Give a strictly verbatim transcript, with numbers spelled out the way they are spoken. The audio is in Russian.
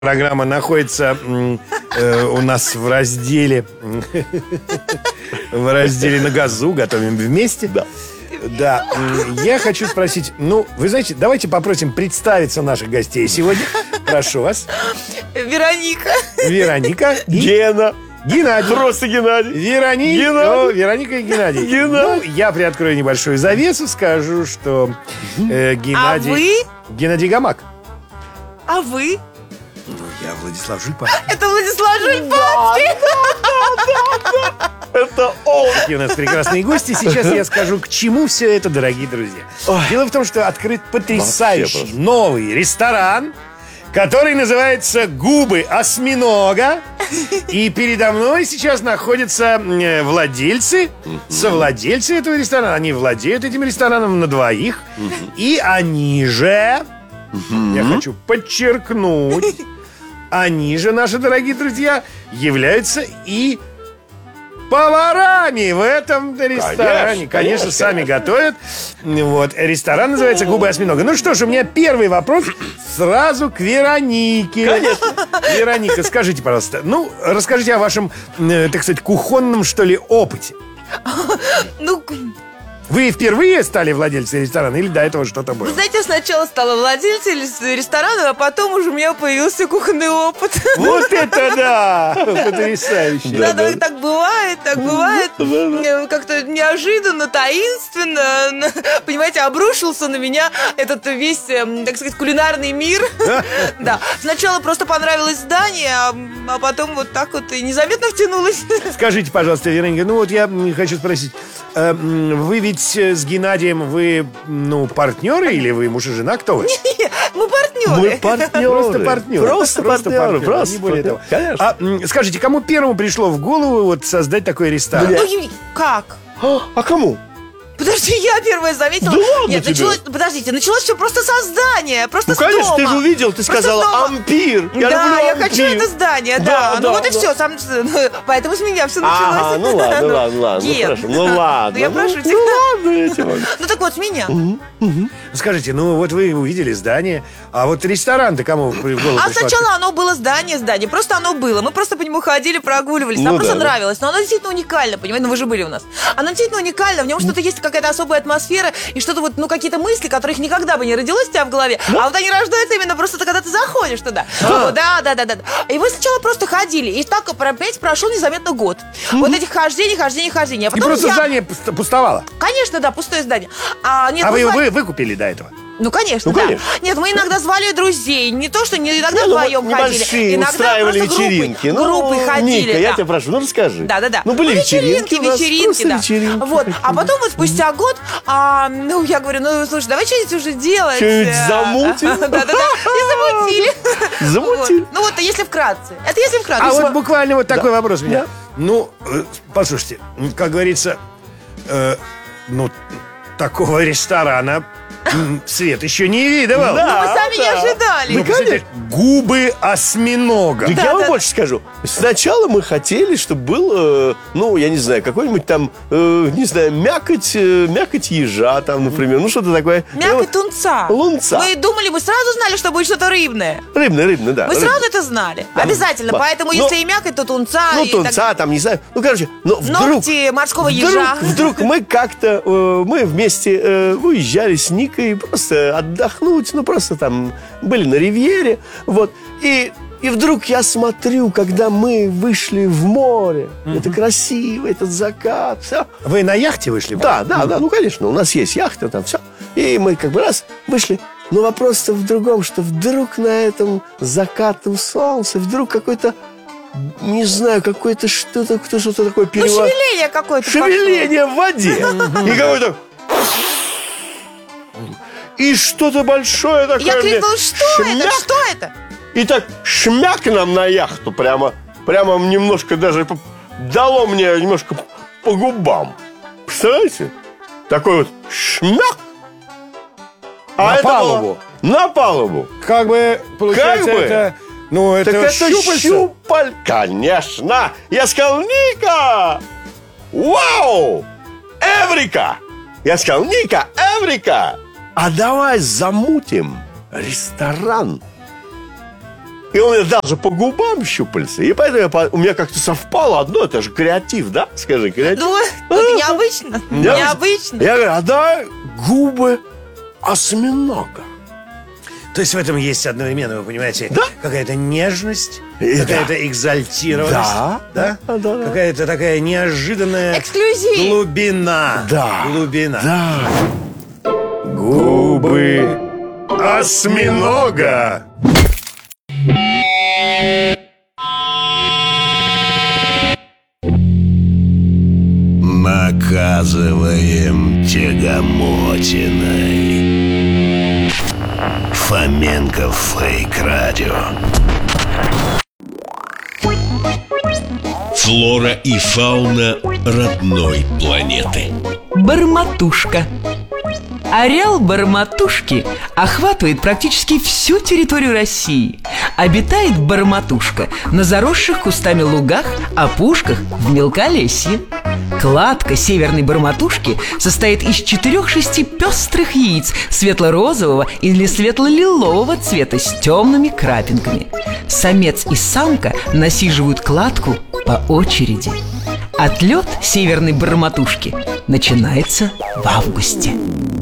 Программа находится э, у нас в разделе в разделе «На газу». Готовим вместе. Да. Да. Я хочу спросить, ну, вы знаете, давайте попросим представиться наших гостей сегодня. Прошу вас. Вероника. Вероника и Гена. Геннадий. Просто Геннадий. Вероника. Геннадий. О, Вероника и Геннадий. Геннадий. Ну, я приоткрою небольшую завесу, скажу, что э, Геннадий... А вы? Геннадий Гамак. А вы? Ну, я Владислав Жульпанский. Это Владислав Жульпанский. Это он. И у нас прекрасные гости. Сейчас я скажу, к чему все это, дорогие друзья. Ой. Дело в том, что открыт Вообще потрясающий просто. новый ресторан, который называется «Губы осьминога». И передо мной сейчас находятся э, владельцы, совладельцы этого ресторана. Они владеют этим рестораном на двоих. И они же, я хочу подчеркнуть, они же, наши дорогие друзья, являются и поварами в этом ресторане. Конечно, Конечно, конечно, сами готовят. Вот. Ресторан называется «Губы осьминога». Ну что ж, у меня первый вопрос сразу к Веронике. Конечно. Вероника, скажите, пожалуйста, ну, расскажите о вашем, э, так сказать, кухонном, что ли, опыте. Ну, Вы впервые стали владельцем ресторана или до этого что-то было? вы знаете, сначала стала владельцем ресторана, а потом уже у меня появился кухонный опыт. Вот это да! Потрясающе. Да, да, так бывает, так бывает. Э, Как-то неожиданно, таинственно, понимаете, обрушился на меня этот весь, э, так сказать, кулинарный мир. Да, сначала просто понравилось здание, а а потом вот так вот и незаметно втянулась. Скажите, пожалуйста, Вероника, ну вот я м, хочу спросить, э, м, вы ведь э, с Геннадием, вы, ну, партнеры или вы муж и жена? Кто вы? Мы партнеры. Мы партнеры. Просто партнеры. Просто партнеры. Просто не более того. партнеры. Конечно. А м, скажите, кому первому пришло в голову вот создать такой ресторан? Ну, Евгений, как? А, а кому? Подожди, я первая заметила. Да ладно Нет, тебе. началось, подождите, началось все просто со здания, просто Ну, с конечно, ты дома. же увидел, ты Просто сказала с дома. «Ампир». Я да, люблю я «Ампир». хочу это здание, да. Да, ну да, вот и да. все, сам, поэтому с меня все началось. Ага, ну ладно, ладно, ладно. Ну Ген. хорошо, ну ладно. Ну я прошу ну, тебя. Ну ладно, я тебя могу. Ну так вот, с меня. Скажите, ну вот вы увидели здание, а вот ресторан-то кому в голову А пришло? сначала оно было здание, здание, просто оно было. Мы просто по нему ходили, прогуливались, нам Ну просто да, да. нравилось. Но оно действительно уникально, понимаете, ну вы же были у нас. Оно действительно уникально, в нем что-то есть, какая-то особая атмосфера и что-то вот, ну какие-то мысли, которых никогда бы не родилось у тебя в голове, а вот они рождаются именно просто когда ты заходишь туда. Вот, да, да, да, да. И мы сначала просто ходили, и так опять прошел незаметно год. Вот этих хождений, хождений, хождений. А И потом просто я... здание пуст- пустовало. Конечно, да, пустое здание. А, нет, А мы вы, звали- вы выкупили до этого? Ну, конечно, Ну, да. конечно. Нет, мы иногда звали друзей. Не то, что не иногда Ну, ну, вдвоем вот ходили. небольшие Иногда устраивали просто группой- вечеринки. Ну, группой ходили. Ника, я да. тебя прошу, ну расскажи. Да, да, да. Ну, были вечеринки, вечеринки, у нас, вечеринки, просто да. вечеринки Вот. такие. А потом вот спустя год, а, ну, я говорю, ну, слушай, давай что-нибудь уже делать. Что-нибудь А, замутим? Да-да-да. И замутили. Замутили. Вот. Ну, вот если вкратце. Это если вкратце. А Если вот буквально вот такой Да. вопрос у меня. Да. Ну, э, послушайте, м, как говорится, э, ну, такого ресторана м, свет еще не видывал. Да. мы сами не да. ожидали. Ну, представляете, губы осьминога. Так Да, я вам да. больше скажу. Сначала мы хотели, чтобы был, э, ну, я не знаю, какой-нибудь там, э, не знаю, мякоть, э, мякоть ежа там, например. Ну, что-то такое. Мякоть Э, тунца. Лунца. Мы думали, мы сразу знали, что будет что-то рыбное. Рыбный, рыбный, да. Мы рыбный. сразу это знали. Да. Обязательно. Да. Поэтому, Но- если и мякоть, то тунца. Ну, и так- тунца, там, не знаю. Ну, короче, но вдруг... Ногти морского Вдруг, ежа. вдруг мы как-то, э, мы вместе э, уезжали с Никой просто отдохнуть, ну, просто там были на ривьере, вот, и, и вдруг я смотрю, когда мы вышли в море, это красиво, этот закат, все. Вы на яхте вышли? Да, да, да, ну, конечно, у нас есть яхта, там все, и мы как бы раз вышли, но вопрос-то в другом, что вдруг на этом закатном солнце, вдруг какой-то, не знаю, какое-то что-то, кто что-то такое Ну, перево... шевеление какое-то пошло. Шевеление в воде. И какой-то... И что-то большое такое. Я мне крикнула, что это? шмяк. Что это? И так шмяк нам на яхту. Прямо, прямо немножко даже по- дало мне немножко по губам. Представляете? Такой вот шмяк. А На это палубу. было на палубу. Как бы, получается, Как бы. это... Ну, это, Так это щупальца. щупаль. Конечно. Я сказал, Ника! Вау! Эврика! Я сказал, Ника, Эврика! А давай замутим ресторан И у меня даже по губам щупальца. И поэтому я, по- у меня как-то совпало одно, это же креатив, да? Скажи, креатив. Ну, это необычно. Необычно. Я говорю, а да, губы осьминога. То есть в этом есть одновременно, вы понимаете, Да. какая-то нежность, И какая-то да. экзальтированность, Да, да? да, да, да. Какая-то такая неожиданная Эксклюзив. глубина. Да. Глубина. Да. Губы осьминога. Наказываем тягомотиной. Фоменко Фейк Радио. Флора и фауна родной планеты. Барматушка. Ареал барматушки охватывает практически всю территорию России. Обитает барматушка на заросших кустами лугах, опушках, в мелколесье. Кладка северной барматушки состоит из четырех-шести пестрых яиц светло-розового или светло-лилового цвета с темными крапинками. Самец и самка насиживают кладку по очереди. Отлет северной барматушки начинается в августе.